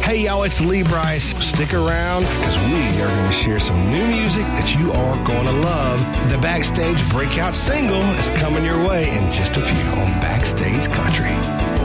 Hey, y'all, it's Lee Brice. Stick around because we are going to share some new music that you are going to love. The Backstage breakout single is coming your way in just a few on Backstage Country.